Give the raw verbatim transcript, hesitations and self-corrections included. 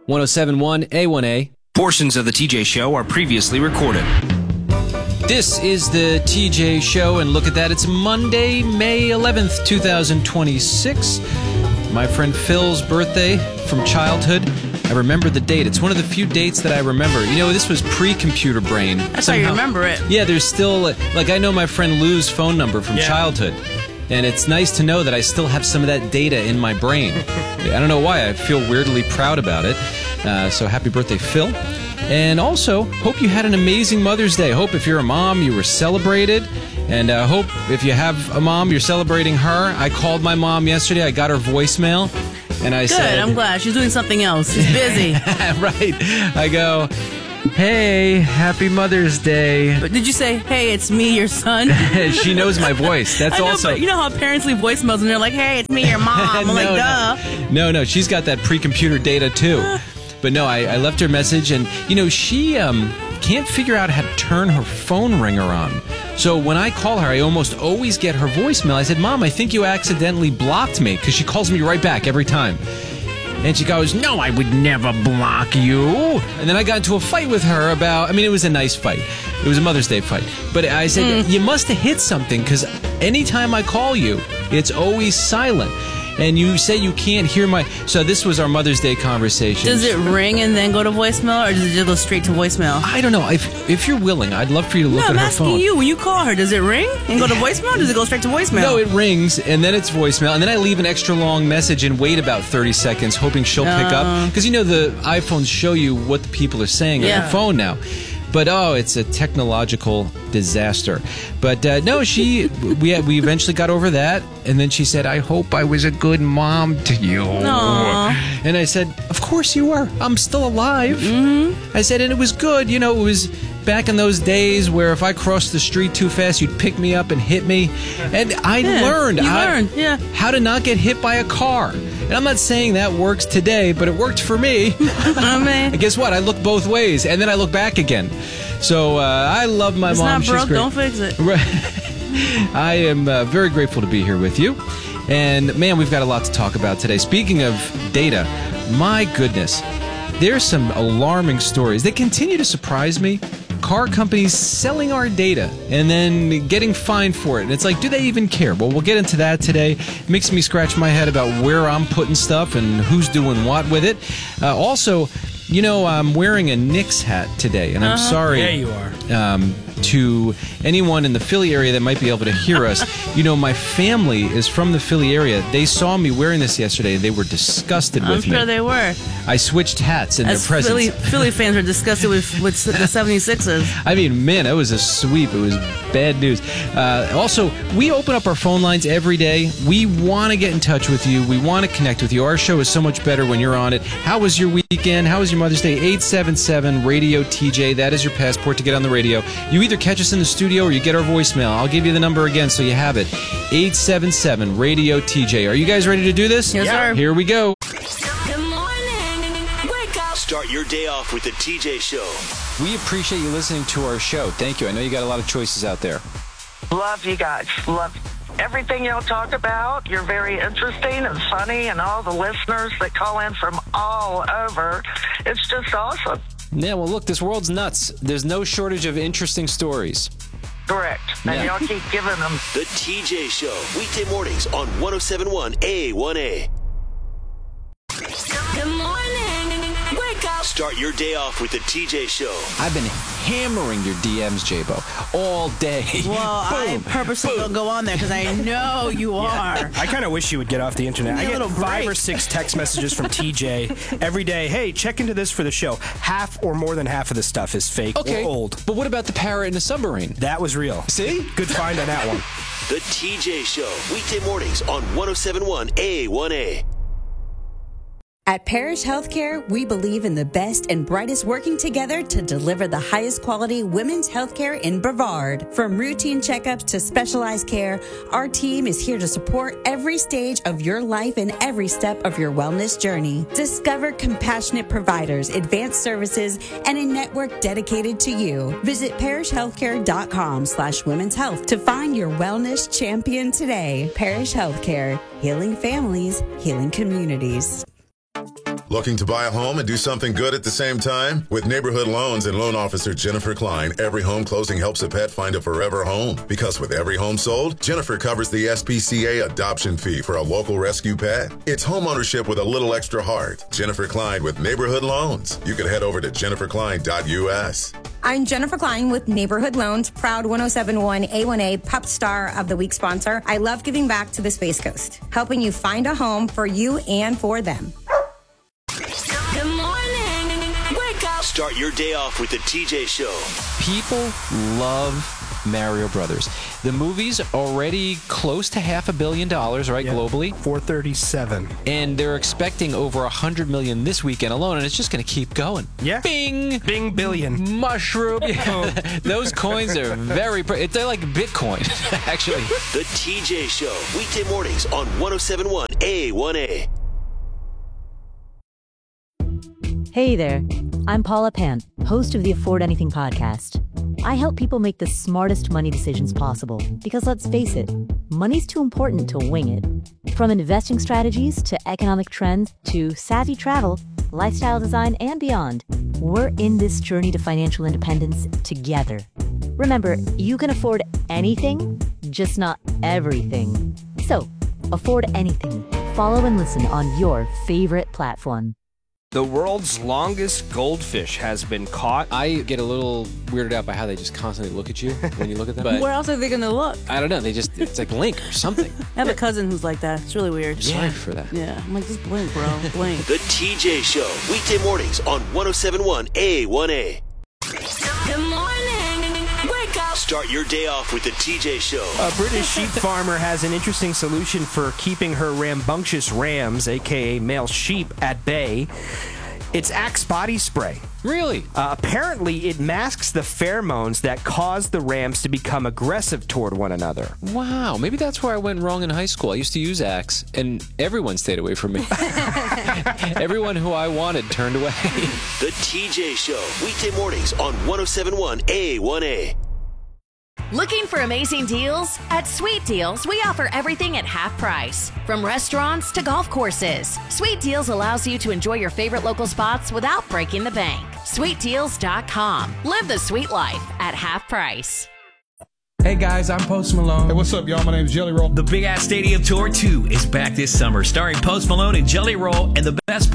one oh seven point one A one A. Portions of the T J Show are previously recorded. This is the T J Show, and look at that. It's Monday, May eleventh, twenty twenty-six. My friend Phil's birthday from childhood. I remember the date. It's one of the few dates that I remember. You know, this was pre-computer brain. That's Somehow, how you remember it. Yeah, there's still, like, I know my friend Lou's phone number from yeah. childhood. And it's nice to know that I still have some of that data in my brain. I don't know why. I feel weirdly proud about it. Uh, so happy birthday, Phil. And also, hope you had an amazing Mother's Day. Hope if you're a mom, you were celebrated. And I uh, hope if you have a mom, you're celebrating her. I called my mom yesterday. I got her voicemail. And I Good, said... I'm glad. She's doing something else. She's busy. Right. I go... Hey, happy Mother's Day. But did you say, hey, it's me, your son? She knows my voice. That's I know, also... But you know how parents leave voicemails and they're like, hey, it's me, your mom. I'm no, like, duh. No. no, no, she's got that pre-computer data too. But no, I, I left her a message, and, you know, she um, can't figure out how to turn her phone ringer on. So when I call her, I almost always get her voicemail. I said, Mom, I think you accidentally blocked me, because she calls me right back every time. And she goes, no, I would never block you. And then I got into a fight with her about, I mean, it was a nice fight. It was a Mother's Day fight. But I said, mm. you must have hit something, because anytime I call you, it's always silent. And you say you can't hear my... So this was our Mother's Day conversation. Does it ring and then go to voicemail, or does it just go straight to voicemail? I don't know. If if you're willing, I'd love for you to look no, at I'm her asking phone. you. When you call her, does it ring and go to voicemail, or does it go straight to voicemail? No, it rings, and then it's voicemail, and then I leave an extra long message and wait about thirty seconds, hoping she'll uh, pick up. Because, you know, the iPhones show you what the people are saying yeah. on your phone now. But, oh, it's a technological disaster. But, uh, no, she, we we eventually got over that. And then she said, I hope I was a good mom to you. Aww. And I said, of course you are. I'm still alive. Mm-hmm. I said, and it was good. You know, it was back in those days where if I crossed the street too fast, you'd pick me up and hit me. And I yeah, learned, you I, learned yeah. how to not get hit by a car. And I'm not saying that works today, but it worked for me. I mean, and guess what? I look both ways, and then I look back again. So uh, I love my it's mom. It's not broke, She's great. Don't fix it. Right. I am uh, very grateful to be here with you. And, man, we've got a lot to talk about today. Speaking of data, my goodness, there's some alarming stories. They continue to surprise me. Car companies selling our data and then getting fined for it. And it's like, do they even care? Well, we'll get into that today. It makes me scratch my head about where I'm putting stuff and who's doing what with it. Uh, also, you know, I'm wearing a Knicks hat today, and I'm uh-huh. sorry yeah, you are. Um, to anyone in the Philly area that might be able to hear us. You know, my family is from the Philly area. They saw me wearing this yesterday, and they were disgusted I'm with sure me. I'm sure they were. I switched hats in As their presence. Philly, Philly fans were disgusted with, with the seventy-sixers. I mean, man, it was a sweep. It was bad news. Uh, also, we open up our phone lines every day. We want to get in touch with you. We want to connect with you. Our show is so much better when you're on it. How was your weekend? How was your Mother's Day? eight seven seven radio T J. That is your passport to get on the radio. You either catch us in the studio or you get our voicemail. I'll give you the number again so you have it. eight seven seven radio T J. Are you guys ready to do this? Yes, yeah. sir. Here we go. Good morning. Wake up. Start your day off with the T J Show. We appreciate you listening to our show. Thank you. I know you got a lot of choices out there. Love you guys. Love everything y'all talk about. You're very interesting and funny, and all the listeners that call in from all over. It's just awesome. Yeah, well, look, this world's nuts. There's no shortage of interesting stories. Correct. And yeah. y'all keep giving them. The T J Show, weekday mornings on one oh seven point one A one A. Good morning. Wake up. Start your day off with the T J Show. I've been hammering your D Ms, J-Bo, all day. Well, I purposely don't go on there because I know you are. I kind of wish you would get off the internet. I get five break. or six text messages from T J every day. Hey, check into this for the show. Half or more than half of the stuff is fake okay, or old. But what about the parrot in the submarine? That was real. See? Good find on that one. The T J Show, weekday mornings on one oh seven point one A one A. At Parish Healthcare, we believe in the best and brightest working together to deliver the highest quality women's healthcare in Brevard. From routine checkups to specialized care, our team is here to support every stage of your life and every step of your wellness journey. Discover compassionate providers, advanced services, and a network dedicated to you. Visit parishhealthcare.com slash women's health to find your wellness champion today. Parish Healthcare, healing families, healing communities. Looking to buy a home and do something good at the same time? With Neighborhood Loans and loan officer Jennifer Klein, every home closing helps a pet find a forever home. Because with every home sold, Jennifer covers the S P C A adoption fee for a local rescue pet. It's home ownership with a little extra heart. Jennifer Klein with Neighborhood Loans. You can head over to jennifer klein dot u s. I'm Jennifer Klein with Neighborhood Loans, proud one oh seven point one A one A Pup Star of the Week sponsor. I love giving back to the Space Coast, helping you find a home for you and for them. Good morning. Wake up. Start your day off with the T J Show. People love Mario Brothers. The movie's already close to half a billion dollars, right, yeah. globally? four thirty-seven. And they're expecting over one hundred million this weekend alone, and it's just going to keep going. Yeah. Bing! Bing billion. Mushroom. Those coins are very... They're like Bitcoin, actually. The T J Show. Weekday mornings on one oh seven point one A one A. Hey there. I'm Paula Pant, host of the Afford Anything podcast. I help people make the smartest money decisions possible because, let's face it, money's too important to wing it. From investing strategies to economic trends to savvy travel, lifestyle design, and beyond, we're in this journey to financial independence together. Remember, you can afford anything, just not everything. So, afford anything. Follow and listen on your favorite platform. The world's longest goldfish has been caught. I get a little weirded out by how they just constantly look at you when you look at them. But Where else are they going to look? I don't know. They just, it's like blink or something. I have a cousin who's like that. It's really weird. Sorry for that. Yeah, I'm like, just blink, bro. Blink. The T J Show. Weekday mornings on one oh seven point one A one A. Good morning. Wake up. Start your day off with the T J Show. A British sheep farmer has an interesting solution for keeping her rambunctious rams, a k a male sheep, at bay. It's Axe body spray. Really? Uh, apparently, it masks the pheromones that cause the rams to become aggressive toward one another. Wow. Maybe that's where I went wrong in high school. I used to use Axe, and everyone stayed away from me. Everyone who I wanted turned away. The T J Show. Weekday mornings on one oh seven point one A one A. Looking for amazing deals? At Sweet Deals, we offer everything at half price. From restaurants to golf courses, Sweet Deals allows you to enjoy your favorite local spots without breaking the bank. sweet deals dot com. Live the sweet life at half price. Hey guys, I'm Post Malone. Hey, what's up, y'all? My name's Jelly Roll. The Big Ass Stadium Tour two is back this summer, starring Post Malone and Jelly Roll, and the best part